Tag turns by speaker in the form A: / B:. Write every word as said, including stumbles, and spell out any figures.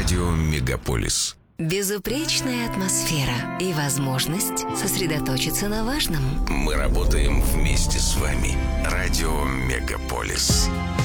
A: Радио Мегаполис.
B: Безупречная атмосфера и возможность сосредоточиться на важном.
A: Мы работаем вместе с вами. Радио Мегаполис.